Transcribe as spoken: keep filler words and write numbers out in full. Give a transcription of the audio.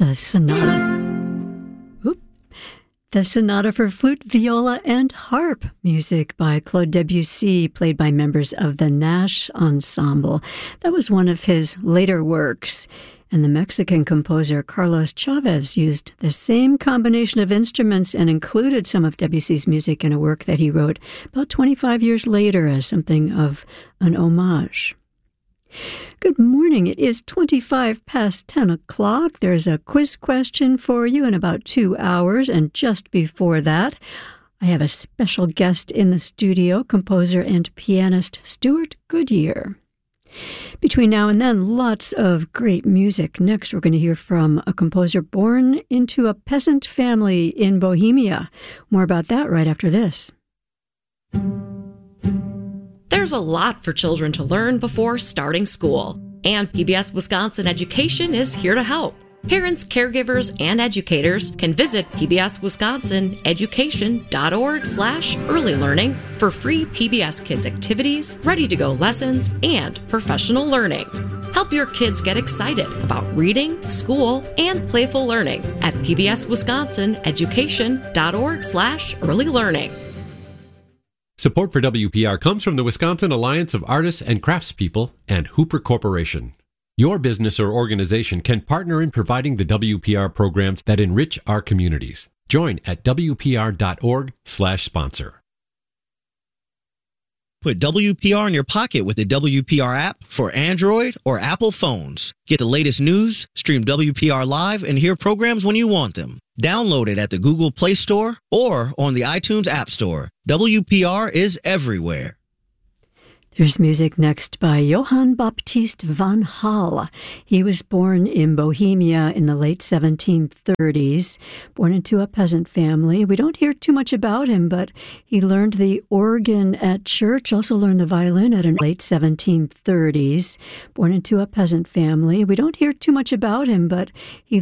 The Sonata. Oop. The Sonata for Flute, Viola, and Harp, music by Claude Debussy, played by members of the Nash Ensemble. That was one of his later works. And the Mexican composer Carlos Chavez used the same combination of instruments and included some of Debussy's music in a work that he wrote about twenty-five years later as something of an homage. Good morning. It is twenty-five past ten o'clock. There's a quiz question for you in about two hours. And just before that, I have a special guest in the studio, composer and pianist Stuart Goodyear. Between now and then, lots of great music. Next, we're going to hear from a composer born into a peasant family in Bohemia. More about that right after this. There's a lot for children to learn before starting school, and P B S Wisconsin Education is here to help. Parents, caregivers, and educators can visit pbswisconsineducation.org slash early learning for free P B S Kids activities, ready-to-go lessons, and professional learning. Help your kids get excited about reading, school, and playful learning at pbswisconsineducation.org slash early learning. Support for W P R comes from the Wisconsin Alliance of Artists and Craftspeople and Hooper Corporation. Your business or organization can partner in providing the W P R programs that enrich our communities. Join at wpr.org slash sponsor. Put W P R in your pocket with the W P R app for Android or Apple phones. Get the latest news, stream W P R live, and hear programs when you want them. Download it at the Google Play Store or on the iTunes App Store. W P R is everywhere. There's music next by Johann Baptist van Hall. He was born in Bohemia in the late seventeen thirties, born into a peasant family. We don't hear too much about him, but he learned the organ at church, also learned the violin at the late seventeen thirties, born into a peasant family. We don't hear too much about him, but he